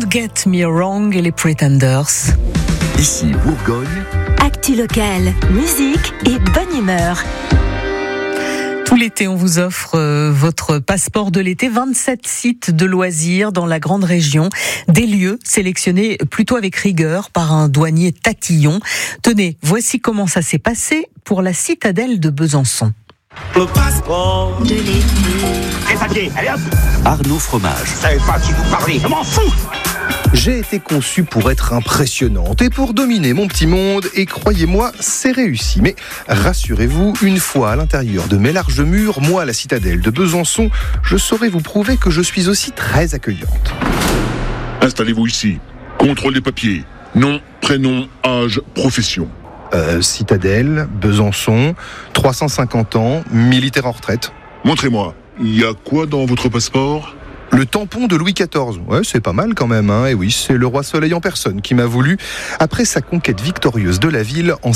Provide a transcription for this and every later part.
Get Me Wrong et les Pretenders. Ici Bourgogne. Actu locale, musique et bonne humeur. Tout l'été, on vous offre votre passeport de l'été, 27 sites de loisirs dans la grande région, des lieux sélectionnés plutôt avec rigueur par un douanier tatillon. Tenez, voici comment ça s'est passé pour la citadelle de Besançon. Le passeport De l'été. Les papiers, allez hop. Arnaud Fromage. Je savais pas qui vous parlez, je m'en fous. J'ai été conçu pour être impressionnante et pour dominer mon petit monde, et croyez-moi, c'est réussi. Mais rassurez-vous, une fois à l'intérieur de mes larges murs, moi, la citadelle de Besançon, je saurai vous prouver que je suis aussi très accueillante. Installez-vous ici. Contrôle des papiers. Nom, prénom, âge, profession. Citadelle, Besançon, 350 ans, militaire en retraite. Montrez-moi. Il y a quoi dans votre passeport ? Le tampon de Louis XIV, ouais, c'est pas mal quand même, hein. Et oui, c'est le roi Soleil en personne qui m'a voulu après sa conquête victorieuse de la ville en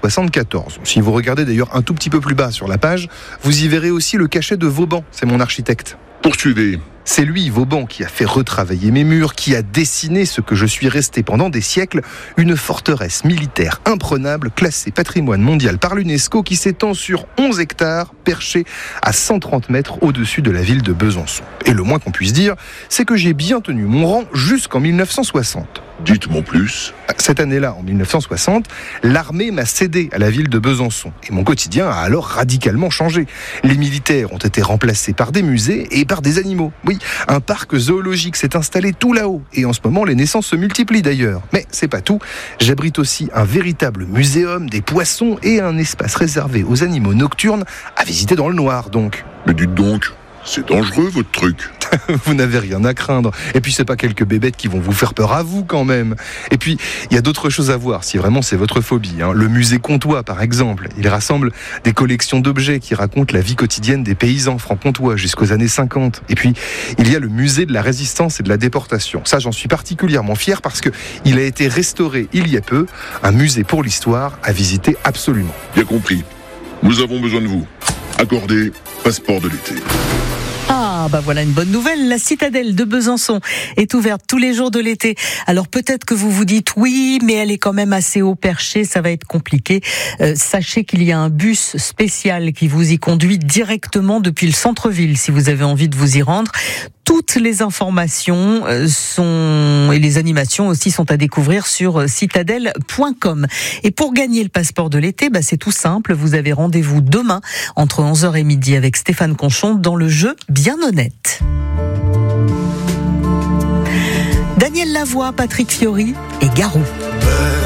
1674. Si vous regardez d'ailleurs un tout petit peu plus bas sur la page, vous y verrez aussi le cachet de Vauban, c'est mon architecte. Poursuivez. C'est lui, Vauban, qui a fait retravailler mes murs, qui a dessiné ce que je suis resté pendant des siècles, une forteresse militaire imprenable, classée patrimoine mondial par l'UNESCO, qui s'étend sur 11 hectares, perchée à 130 mètres au-dessus de la ville de Besançon. Et le moins qu'on puisse dire, c'est que j'ai bien tenu mon rang jusqu'en 1960. Dites-moi plus. Cette année-là, en 1960, l'armée m'a cédé à la ville de Besançon. Et mon quotidien a alors radicalement changé. Les militaires ont été remplacés par des musées et par des animaux. Oui, un parc zoologique s'est installé tout là-haut. Et en ce moment, les naissances se multiplient d'ailleurs. Mais c'est pas tout. J'abrite aussi un véritable muséum des poissons et un espace réservé aux animaux nocturnes à visiter dans le noir, donc. Mais dites donc, c'est dangereux votre truc. Vous n'avez rien à craindre. Et puis c'est pas quelques bébêtes qui vont vous faire peur à vous quand même. Et puis il y a d'autres choses à voir si vraiment c'est votre phobie, hein. Le musée comtois par exemple, il rassemble des collections d'objets qui racontent la vie quotidienne des paysans franc-comtois jusqu'aux années 50. Et puis il y a le musée de la résistance et de la déportation. Ça, j'en suis particulièrement fier parce que il a été restauré il y a peu, un musée pour l'histoire à visiter absolument. Bien compris. Nous avons besoin de vous. Accordez passeport de l'été. Ah, bah voilà une bonne nouvelle. La citadelle de Besançon est ouverte tous les jours de l'été. Alors peut-être que vous vous dites oui, mais elle est quand même assez haut perchée, ça va être compliqué. Sachez qu'il y a un bus spécial qui vous y conduit directement depuis le centre-ville si vous avez envie de vous y rendre. Toutes les informations et les animations aussi sont à découvrir sur citadelle.com. Et pour gagner le passeport de l'été, c'est tout simple. Vous avez rendez-vous demain entre 11h et midi avec Stéphane Conchon dans le jeu Bien Honnête. Daniel Lavoie, Patrick Fiori et Garou.